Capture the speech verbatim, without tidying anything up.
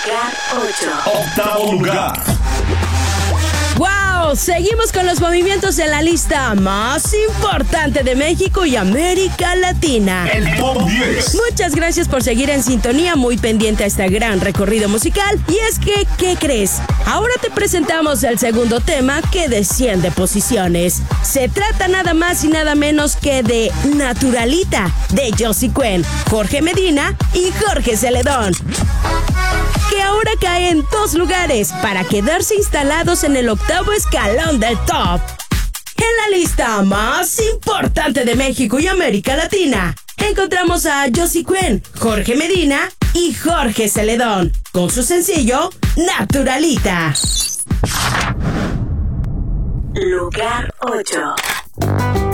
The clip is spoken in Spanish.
Lugar ocho. Octavo lugar. ¡Wow! Seguimos con los movimientos de la lista más importante de México y América Latina. El Top diez. Muchas gracias por seguir en sintonía, muy pendiente a este gran recorrido musical. Y es que, ¿qué crees? Ahora te presentamos el segundo tema que desciende posiciones. Se trata nada más y nada menos que de Naturalita, de Josie Cuen, Jorge Medina y Jorge Celedón, que ahora cae en dos lugares para quedarse instalados en el octavo escalón del top. En la lista más importante de México y América Latina, encontramos a Josie Cuen, Jorge Medina y Jorge Celedón, con su sencillo Naturalita. Lugar ocho.